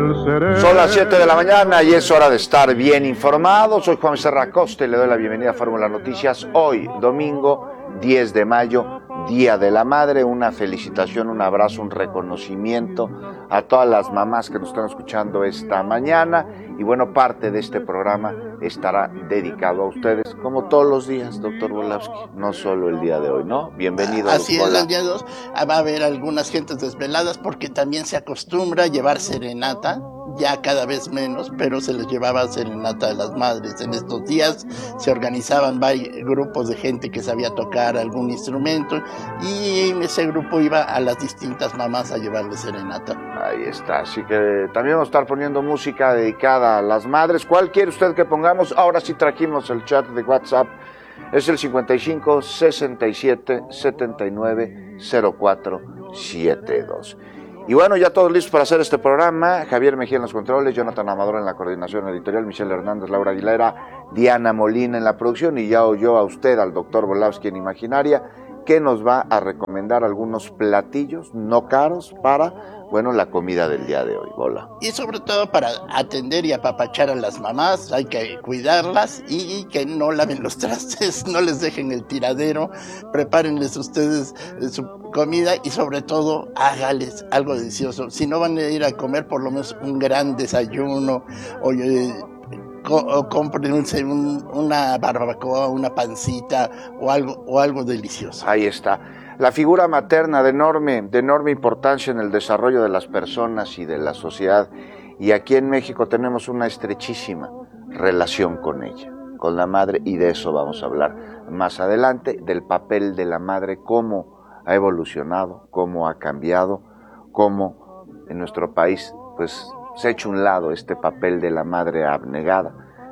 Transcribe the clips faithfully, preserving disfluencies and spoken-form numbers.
Son las siete de la mañana y es hora de estar bien informados. Soy Juan Serra Costa y le doy la bienvenida a Fórmula Noticias. Hoy, domingo diez de mayo, Día de la Madre. Una felicitación, un abrazo, un reconocimiento a todas las mamás que nos están escuchando esta mañana. Y bueno, parte de este programa estará dedicado a ustedes, como todos los días, doctor Volavsky, no solo el día de hoy, ¿no? Bienvenido. Así es, el día de hoy va a haber algunas gentes desveladas porque también se acostumbra a llevar serenata, ya cada vez menos, pero se les llevaba serenata a las madres. En estos días se organizaban varios grupos de gente que sabía tocar algún instrumento y ese grupo iba a las distintas mamás a llevarles serenata. Ahí está, así que también vamos a estar poniendo música dedicada a las madres. ¿Cuál quiere usted que pongamos? Ahora sí trajimos el chat de WhatsApp, es el cincuenta y cinco, sesenta y siete, setenta y nueve, cero cuatro setenta y dos. Y bueno, ya todos listos para hacer este programa. Javier Mejía en los controles, Jonathan Amador en la coordinación editorial, Michelle Hernández, Laura Aguilera, Diana Molina en la producción, y ya oyó a usted, al doctor Volavsky en Imaginaria, que nos va a recomendar algunos platillos no caros para, bueno, la comida del día de hoy. Hola. Y sobre todo para atender y apapachar a las mamás, hay que cuidarlas y que no laven los trastes, no les dejen el tiradero, prepárenles ustedes su comida y sobre todo hágales algo delicioso. Si no van a ir a comer, por lo menos un gran desayuno o, eh, co o compren un, un, una barbacoa, una pancita o algo, o algo delicioso. Ahí está. La figura materna de enorme, de enorme importancia en el desarrollo de las personas y de la sociedad. Y aquí en México tenemos una estrechísima relación con ella, con la madre, y de eso vamos a hablar más adelante, del papel de la madre, cómo ha evolucionado, cómo ha cambiado, cómo en nuestro país pues se ha hecho un lado este papel de la madre abnegada,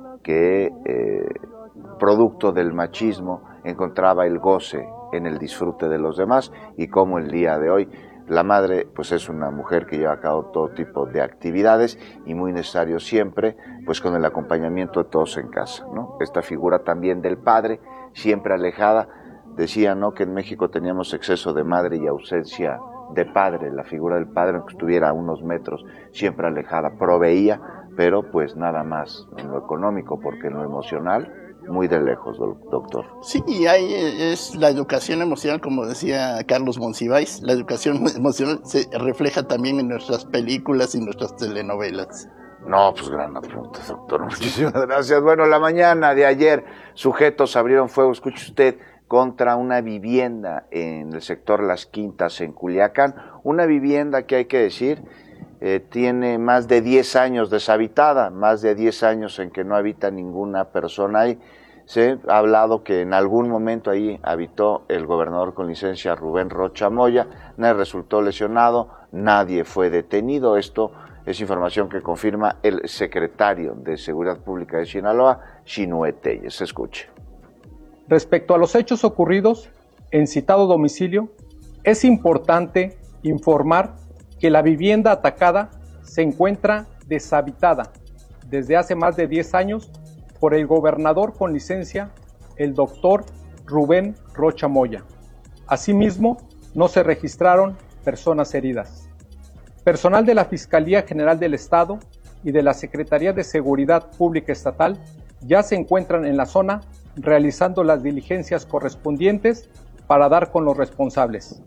que eh, producto del machismo encontraba el goce en el disfrute de los demás, y como el día de hoy la madre pues es una mujer que lleva a cabo todo tipo de actividades y muy necesario siempre pues con el acompañamiento de todos en casa, ¿no? Esta figura también del padre, siempre alejada. Decía, ¿no?, que en México teníamos exceso de madre y ausencia de padre. La figura del padre, aunque estuviera a unos metros, siempre alejada, proveía, pero pues nada más en lo económico, porque en lo emocional muy de lejos, doctor. Sí, ahí es la educación emocional, como decía Carlos Monsiváis. La educación emocional se refleja también en nuestras películas y nuestras telenovelas. No, pues gran apunte, doctor. Muchísimas gracias. Bueno, la mañana de ayer, sujetos abrieron fuego, escuche usted, contra una vivienda en el sector Las Quintas, en Culiacán. Una vivienda que hay que decir, eh, tiene más de diez años deshabitada, más de diez años en que no habita ninguna persona ahí. Se ha hablado que en algún momento ahí habitó el gobernador con licencia Rubén Rocha Moya, nadie resultó lesionado, nadie fue detenido. Esto es información que confirma el secretario de Seguridad Pública de Sinaloa, Chinue Telles. Se escuche. Respecto a los hechos ocurridos en citado domicilio, es importante informar que la vivienda atacada se encuentra deshabitada desde hace más de diez años por el gobernador con licencia, el doctor Rubén Rocha Moya. Asimismo, no se registraron personas heridas. Personal de la Fiscalía General del Estado y de la Secretaría de Seguridad Pública Estatal ya se encuentran en la zona realizando las diligencias correspondientes para dar con los responsables.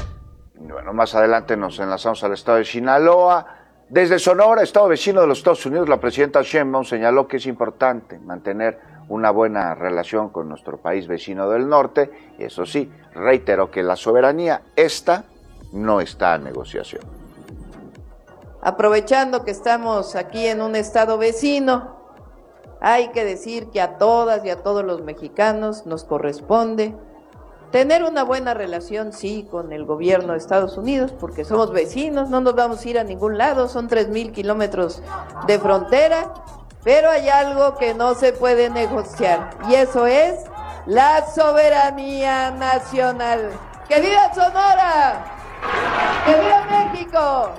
Bueno, más adelante nos enlazamos al estado de Sinaloa. Desde Sonora, estado vecino de los Estados Unidos, la presidenta Sheinbaum señaló que es importante mantener una buena relación con nuestro país vecino del norte. Y eso sí, reiteró que la soberanía, esta, no está a negociación. Aprovechando que estamos aquí en un estado vecino, hay que decir que a todas y a todos los mexicanos nos corresponde tener una buena relación, sí, con el gobierno de Estados Unidos, porque somos vecinos, no nos vamos a ir a ningún lado, son tres mil kilómetros de frontera, pero hay algo que no se puede negociar, y eso es la soberanía nacional. ¡Que viva Sonora! ¡Que viva México!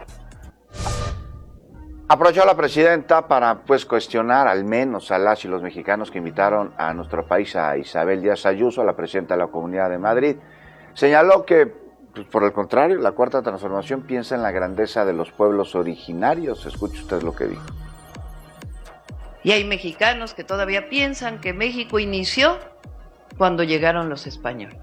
Aprovechó la presidenta para pues cuestionar al menos a las y los mexicanos que invitaron a nuestro país a Isabel Díaz Ayuso, la presidenta de la Comunidad de Madrid. Señaló que Pues por el contrario, la Cuarta Transformación piensa en la grandeza de los pueblos originarios. Escuche usted lo que dijo. Y hay mexicanos que todavía piensan que México inició cuando llegaron los españoles.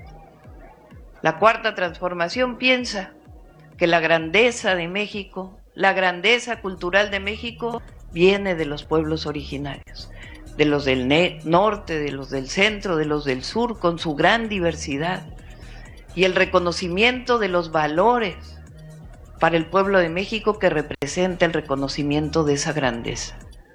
La Cuarta Transformación piensa que la grandeza de México, la grandeza cultural de México, viene de los pueblos originarios, de los del norte, de los del centro, de los del sur, con su gran diversidad, y el reconocimiento de los valores para el pueblo de México que representa el reconocimiento de esa grandeza.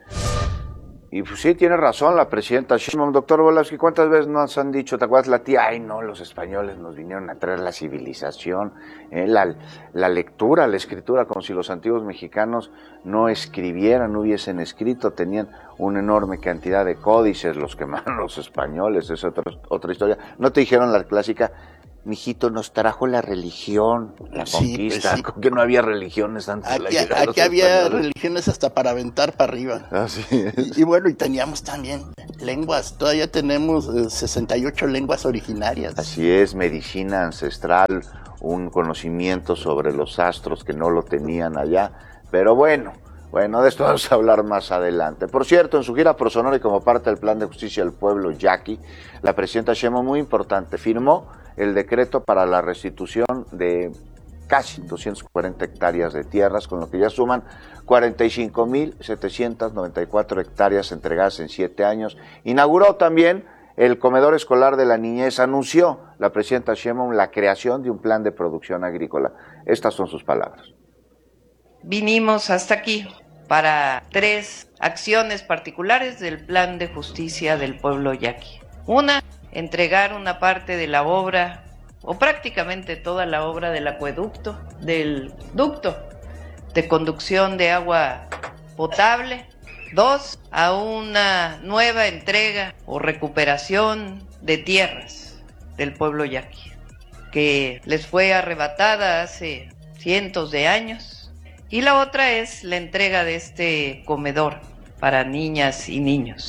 Y pues sí, tiene razón la presidenta Sheinbaum. Doctor Volosky, ¿cuántas veces nos han dicho, te acuerdas la tía? Ay, no, los españoles nos vinieron a traer la civilización, eh, la, la lectura, la escritura, como si los antiguos mexicanos no escribieran, no hubiesen escrito, tenían una enorme cantidad de códices, los quemaron los españoles, es otra, otra historia. ¿No te dijeron la clásica? Mijito, nos trajo la religión, la sí, conquista, pues sí. Que no había religiones antes aquí, de la llegada de los aquí había españoles. religiones hasta para aventar para arriba. Así es. Y, y bueno, y teníamos también lenguas, todavía tenemos eh, sesenta y ocho lenguas originarias. Así es, medicina ancestral, un conocimiento sobre los astros que no lo tenían allá, pero bueno, bueno, de esto vamos a hablar más adelante. Por cierto, en su gira por Sonora y como parte del Plan de Justicia del Pueblo, Yaqui, la presidenta Sheinbaum, muy importante, firmó el decreto para la restitución de casi doscientas cuarenta hectáreas de tierras, con lo que ya suman cuarenta y cinco mil setecientas noventa y cuatro hectáreas entregadas en siete años. Inauguró también el comedor escolar de la niñez. Anunció la presidenta Sheinbaum la creación de un plan de producción agrícola. Estas son sus palabras. Vinimos hasta aquí para tres acciones particulares del Plan de Justicia del Pueblo Yaqui. Una, entregar una parte de la obra, o prácticamente toda la obra del acueducto, del ducto de conducción de agua potable. Dos, a una nueva entrega o recuperación de tierras del pueblo yaqui, que les fue arrebatada hace cientos de años. Y la otra es la entrega de este comedor para niñas y niños.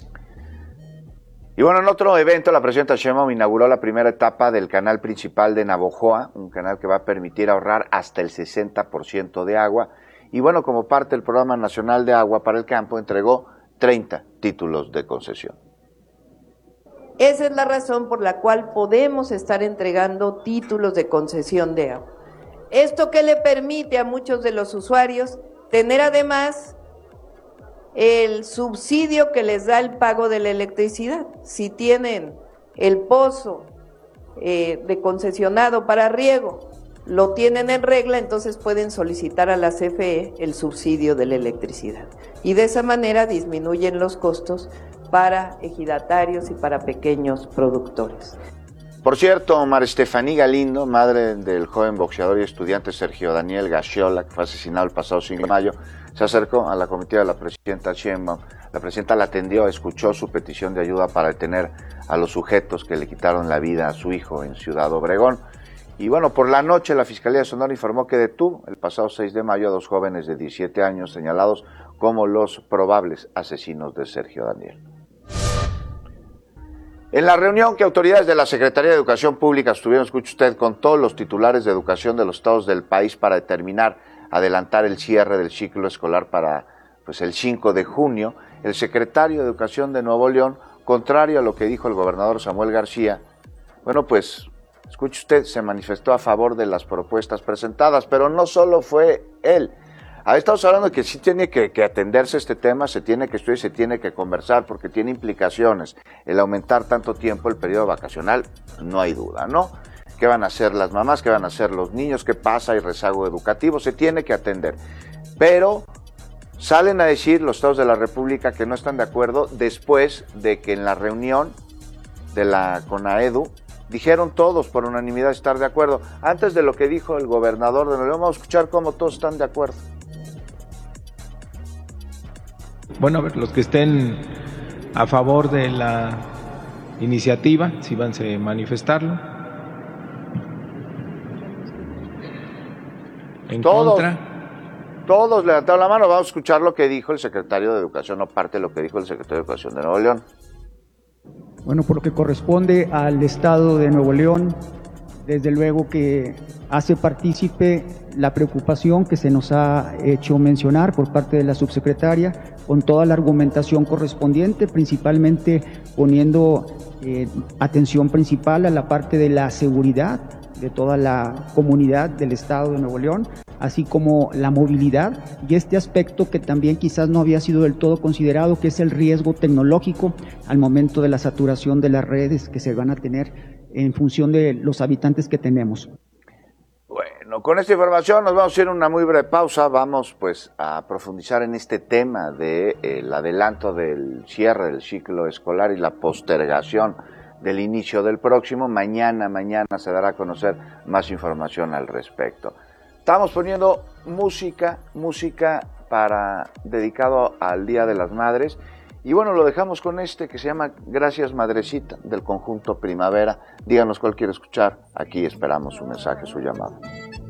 Y bueno, en otro evento, la presidenta Sheinbaum inauguró la primera etapa del canal principal de Navojoa, un canal que va a permitir ahorrar hasta el sesenta por ciento de agua. Y bueno, como parte del Programa Nacional de Agua para el Campo, entregó treinta títulos de concesión. Esa es la razón por la cual podemos estar entregando títulos de concesión de agua. Esto que le permite a muchos de los usuarios tener además el subsidio que les da el pago de la electricidad. Si tienen el pozo eh, de concesionado para riego, lo tienen en regla, entonces pueden solicitar a la C F E el subsidio de la electricidad. Y de esa manera disminuyen los costos para ejidatarios y para pequeños productores. Por cierto, María Estefanía Galindo, madre del joven boxeador y estudiante Sergio Daniel Gaxiola, que fue asesinado el pasado cinco de mayo, se acercó a la comitiva de la presidenta Sheinbaum. La presidenta la atendió, escuchó su petición de ayuda para detener a los sujetos que le quitaron la vida a su hijo en Ciudad Obregón. Y bueno, por la noche la Fiscalía de Sonora informó que detuvo el pasado seis de mayo a dos jóvenes de diecisiete años señalados como los probables asesinos de Sergio Daniel. En la reunión que autoridades de la Secretaría de Educación Pública estuvieron, escuche usted, con todos los titulares de educación de los estados del país para determinar, adelantar el cierre del ciclo escolar para pues, el cinco de junio, el secretario de Educación de Nuevo León, contrario a lo que dijo el gobernador Samuel García, bueno, pues, escuche usted, se manifestó a favor de las propuestas presentadas, pero no solo fue él. Ahí estamos hablando de que sí tiene que, que atenderse este tema, se tiene que estudiar, se tiene que conversar, porque tiene implicaciones. El aumentar tanto tiempo el periodo vacacional, no hay duda, ¿no? ¿Qué van a hacer las mamás? ¿Qué van a hacer los niños? ¿Qué pasa? Hay rezago educativo, se tiene que atender. Pero salen a decir los estados de la República que no están de acuerdo después de que en la reunión de la CONAEDU dijeron todos por unanimidad estar de acuerdo. Antes de lo que dijo el gobernador de Nuevo León, vamos a escuchar cómo todos están de acuerdo. Bueno, a ver, los que estén a favor de la iniciativa, si van a manifestarlo. En todos, contra. Todos levantaron la mano. Vamos a escuchar lo que dijo el secretario de Educación, o parte de lo que dijo el secretario de Educación de Nuevo León. Bueno, por lo que corresponde al Estado de Nuevo León, desde luego que hace partícipe la preocupación que se nos ha hecho mencionar por parte de la subsecretaria, con toda la argumentación correspondiente, principalmente poniendo eh, atención principal a la parte de la seguridad de toda la comunidad del Estado de Nuevo León, así como la movilidad y este aspecto que también quizás no había sido del todo considerado, que es el riesgo tecnológico al momento de la saturación de las redes que se van a tener en función de los habitantes que tenemos. Bueno, con esta información nos vamos a ir a una muy breve pausa. Vamos pues a profundizar en este tema del de, eh, adelanto del cierre del ciclo escolar y la postergación del inicio del próximo. Mañana, mañana se dará a conocer más información al respecto. Estamos poniendo música, música para dedicado al Día de las Madres. Y bueno, lo dejamos con este que se llama Gracias Madrecita, del conjunto Primavera. Díganos cuál quiere escuchar. Aquí esperamos su mensaje, su llamado.